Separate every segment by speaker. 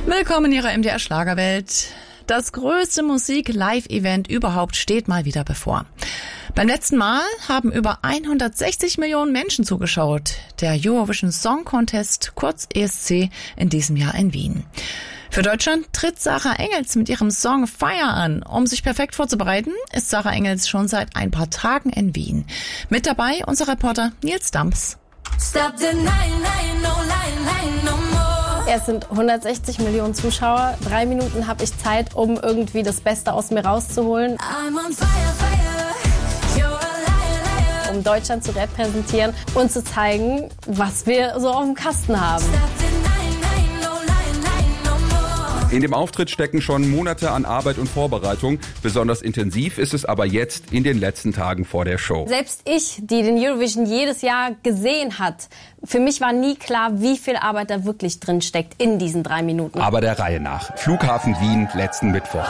Speaker 1: Willkommen in Ihrer MDR Schlagerwelt. Das größte Musik-Live-Event überhaupt steht mal wieder bevor. Beim letzten Mal haben über 160 Millionen Menschen zugeschaut. Der Eurovision Song Contest, kurz ESC, in diesem Jahr in Wien. Für Deutschland tritt Sarah Engels mit ihrem Song Fire an. Um sich perfekt vorzubereiten, ist Sarah Engels schon seit ein paar Tagen in Wien. Mit dabei unser Reporter Nils Damps.
Speaker 2: Es sind 160 Millionen Zuschauer. 3 Minuten habe ich Zeit, um irgendwie das Beste aus mir rauszuholen. Um Deutschland zu repräsentieren und zu zeigen, was wir so auf dem Kasten haben.
Speaker 3: In dem Auftritt stecken schon Monate an Arbeit und Vorbereitung. Besonders intensiv ist es aber jetzt in den letzten Tagen vor der Show.
Speaker 2: Selbst ich, die den Eurovision jedes Jahr gesehen hat, für mich war nie klar, wie viel Arbeit da wirklich drin steckt in diesen 3 Minuten.
Speaker 3: Aber der Reihe nach. Flughafen Wien, letzten Mittwoch.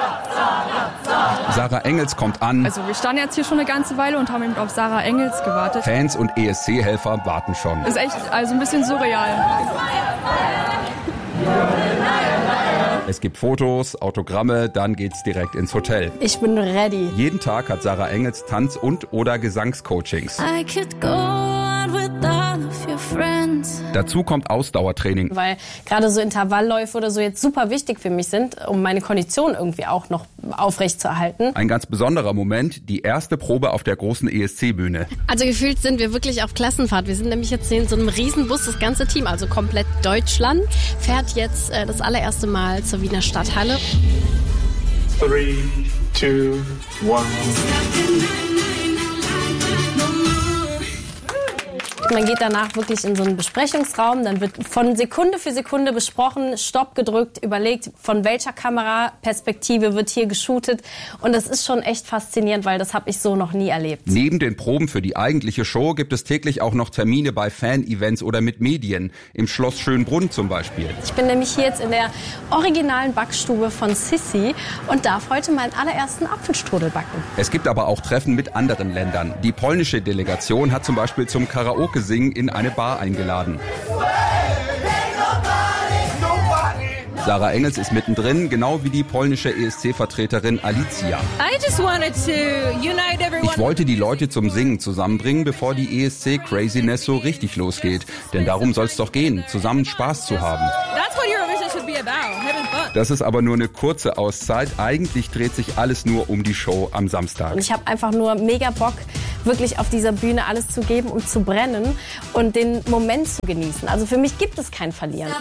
Speaker 3: Sarah Engels kommt an.
Speaker 4: Also wir standen jetzt hier schon eine ganze Weile und haben eben auf Sarah Engels gewartet.
Speaker 3: Fans und ESC-Helfer warten schon.
Speaker 4: Ist echt ein bisschen surreal.
Speaker 3: Es gibt Fotos, Autogramme, dann geht's direkt ins Hotel.
Speaker 2: Ich bin ready.
Speaker 3: Jeden Tag hat Sarah Engels Tanz- und/oder Gesangscoachings. Dazu kommt Ausdauertraining.
Speaker 2: Weil gerade so Intervallläufe oder so jetzt super wichtig für mich sind, um meine Kondition irgendwie auch noch aufrecht zu erhalten.
Speaker 3: Ein ganz besonderer Moment, die erste Probe auf der großen ESC-Bühne.
Speaker 5: Also gefühlt sind wir wirklich auf Klassenfahrt. Wir sind nämlich jetzt in so einem Riesenbus, das ganze Team, also komplett Deutschland, fährt jetzt das allererste Mal zur Wiener Stadthalle.
Speaker 6: 3, 2, 1.
Speaker 2: Man geht danach wirklich in so einen Besprechungsraum, dann wird von Sekunde für Sekunde besprochen, Stopp gedrückt, überlegt, von welcher Kameraperspektive wird hier geshootet. Und das ist schon echt faszinierend, weil das habe ich so noch nie erlebt.
Speaker 3: Neben den Proben für die eigentliche Show gibt es täglich auch noch Termine bei Fan-Events oder mit Medien. Im Schloss Schönbrunn zum Beispiel.
Speaker 2: Ich bin nämlich hier jetzt in der originalen Backstube von Sissi und darf heute meinen allerersten Apfelstrudel backen.
Speaker 3: Es gibt aber auch Treffen mit anderen Ländern. Die polnische Delegation hat zum Beispiel zum Karaoke-Singen in eine Bar eingeladen. Sarah Engels ist mittendrin, genau wie die polnische ESC-Vertreterin Alicia. Ich wollte die Leute zum Singen zusammenbringen, bevor die ESC-Craziness so richtig losgeht. Denn darum soll es doch gehen, zusammen Spaß zu haben. Das ist aber nur eine kurze Auszeit. Eigentlich dreht sich alles nur um die Show am Samstag.
Speaker 2: Und ich habe einfach nur mega Bock, wirklich auf dieser Bühne alles zu geben und zu brennen und den Moment zu genießen. Also für mich gibt es kein Verlieren.